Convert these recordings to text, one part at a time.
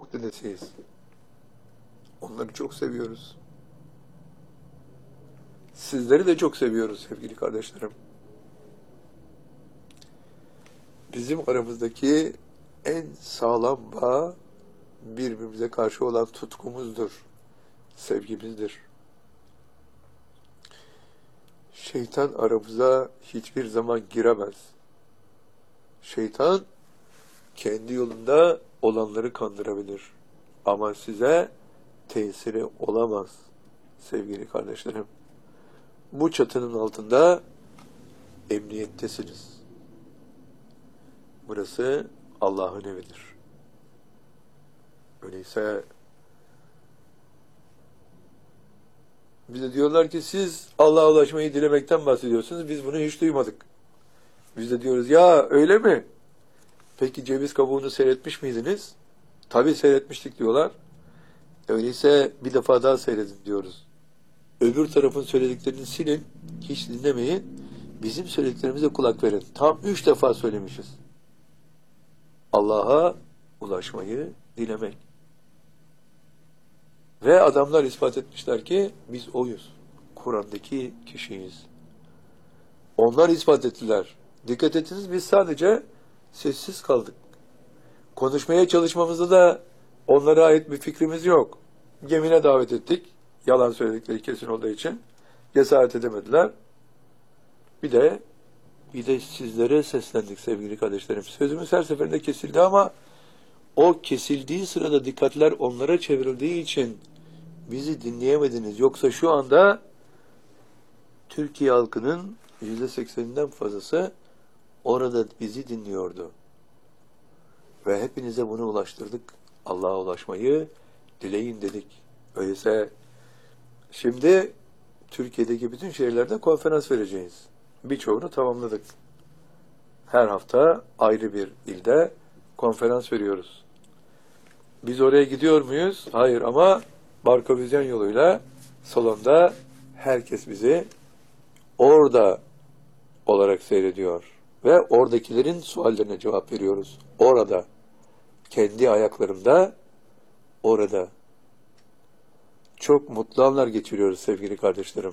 çok dedesiyiz. Onları çok seviyoruz. Sizleri de çok seviyoruz sevgili kardeşlerim. Bizim aramızdaki en sağlam bağ birbirimize karşı olan tutkumuzdur, sevgimizdir. Şeytan aramıza hiçbir zaman giremez. Şeytan kendi yolunda olanları kandırabilir. Ama size tesiri olamaz sevgili kardeşlerim. Bu çatının altında emniyettesiniz. Burası Allah'ın evidir. Öyleyse bize diyorlar ki siz Allah'a ulaşmayı dilemekten bahsediyorsunuz. Biz bunu hiç duymadık. Biz de diyoruz ya öyle mi? Peki ceviz kabuğunu seyretmiş miydiniz? Tabii seyretmiştik diyorlar. Öyleyse bir defa daha seyredin diyoruz. Öbür tarafın söylediklerini silin, hiç dinlemeyin. Bizim söylediklerimize kulak verin. Tam 3 defa söylemişiz. Allah'a ulaşmayı dilemek. Ve adamlar ispat etmişler ki biz oyuz. Kur'an'daki kişiyiz. Onlar ispat ettiler. Dikkat ettiniz, biz sadece sessiz kaldık. Konuşmaya çalışmamızda da onlara ait bir fikrimiz yok. Gemine davet ettik. Yalan söyledikleri kesin olduğu için cesaret edemediler. Bir de sizlere seslendik sevgili kardeşlerim. Sözümüz her seferinde kesildi ama o kesildiği sırada dikkatler onlara çevrildiği için bizi dinleyemediniz. Yoksa şu anda Türkiye halkının %80'inden fazlası orada bizi dinliyordu. Ve hepinize bunu ulaştırdık. Allah'a ulaşmayı dileyin dedik. Öyleyse şimdi Türkiye'deki bütün şehirlerde konferans vereceğiz. Birçoğunu tamamladık. Her hafta ayrı bir ilde konferans veriyoruz. Biz oraya gidiyor muyuz? Hayır, ama Barkovizyon yoluyla salonda herkes bizi orada olarak seyrediyor. Ve oradakilerin suallerine cevap veriyoruz. Orada. Kendi ayaklarımda orada. Çok mutlu anlar geçiriyoruz sevgili kardeşlerim.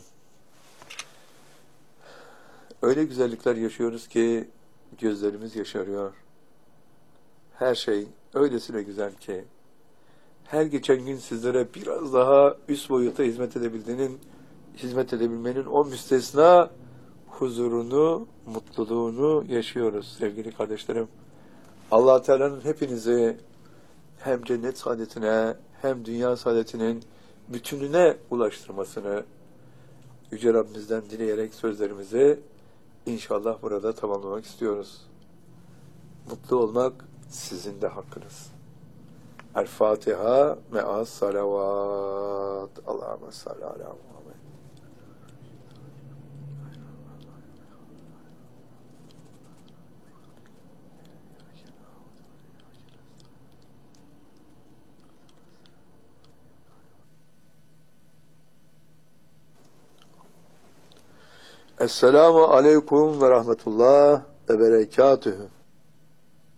Öyle güzellikler yaşıyoruz ki gözlerimiz yaşarıyor. Her şey öylesine güzel ki her geçen gün sizlere biraz daha üst boyuta hizmet edebilmenin o müstesna huzurunu, mutluluğunu yaşıyoruz sevgili kardeşlerim. Allah Teala'nın hepinizi hem cennet saadetine hem dünya saadetinin bütününe ulaştırmasını Yüce Rabbimizden dileyerek sözlerimizi İnşallah burada tamamlamak istiyoruz. Mutlu olmak sizin de hakkınız. El Fatiha me'as salavat. Allahümme salli ala Muhammed. Esselamu aleyküm ve rahmetullah ve berekatühü.